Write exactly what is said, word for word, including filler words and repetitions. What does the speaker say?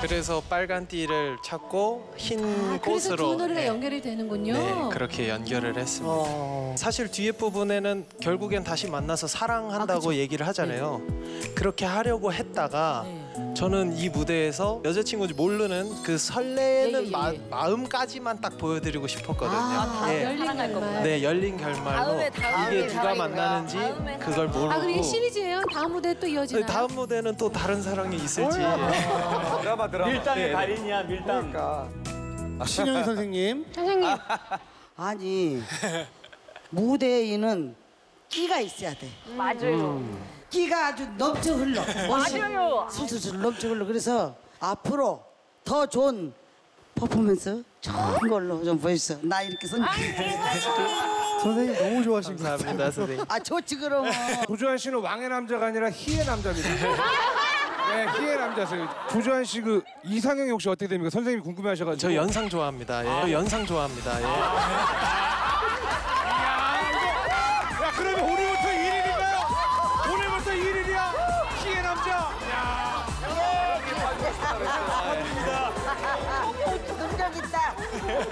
그래서 빨간 띠를 찾고 흰 아, 그래서 꽃으로 두 노래가 네. 연결이 되는군요. 네, 그렇게 연결을 했습니다. 어. 사실 뒤에 부분에는 결국엔 다시 만나서 사랑한다고 아, 얘기를 하잖아요. 그렇게 하려고 했다가 네. 저는 이 무대에서 여자친구인지 모르는 그 설레는 예, 예, 예. 마, 마음까지만 딱 보여드리고 싶었거든요. 아, 예. 열린 결말. 네, 열린 결말로 다음에, 다음에 이게 누가 사랑이구나. 만나는지 다음에 그걸 모르고 아, 그리고 시리즈예요? 다음 무대 또 이어지나요? 네, 다음 무대는 또 다른 사랑이 있을지 드라마 드라마. 밀당의 네, 네. 달인이야 밀당. 그러니까. 아, 신영희 선생님. 선생님. 아니 무대에는 끼가 있어야 돼. 맞아요. 끼가 아주 넘쳐 흘러. 맞아요. 술술 넘쳐 흘러. 그래서 앞으로 더 좋은 퍼포먼스 좋은 걸로 좀 보여주세요. 나 이렇게 선. 선생님 너무 좋아하신 것 같아요. 감사합니다 선생님. 아 좋지 그러면. 조주환 씨는 왕의 남자가 아니라 희의 남자입니다. 네, 희의 남자세요. 조주환 씨 그 이상형이 혹시 어떻게 됩니까? 선생님이 궁금해하셔가지고. 저 연상 좋아합니다. 예. 저 연상 좋아합니다. 예.